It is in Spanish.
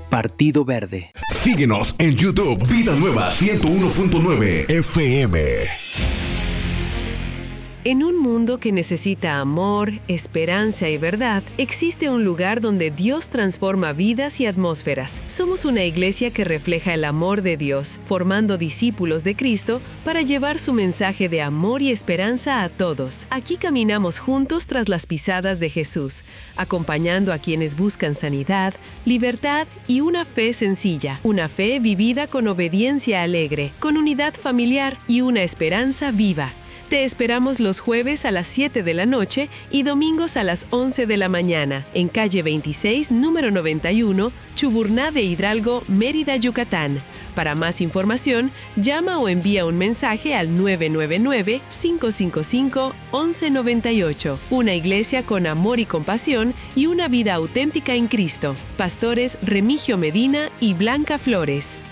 Partido Verde. Síguenos en YouTube, Vida Nueva 101.9 FM. En un mundo que necesita amor, esperanza y verdad, existe un lugar donde Dios transforma vidas y atmósferas. Somos una iglesia que refleja el amor de Dios, formando discípulos de Cristo para llevar su mensaje de amor y esperanza a todos. Aquí caminamos juntos tras las pisadas de Jesús, acompañando a quienes buscan sanidad, libertad y una fe sencilla. Una fe vivida con obediencia alegre, con unidad familiar y una esperanza viva. Te esperamos los jueves a las 7 de la noche y domingos a las 11 de la mañana, en calle 26, número 91, Chuburná de Hidalgo, Mérida, Yucatán. Para más información, llama o envía un mensaje al 999-555-1198. Una iglesia con amor y compasión y una vida auténtica en Cristo. Pastores Remigio Medina y Blanca Flores.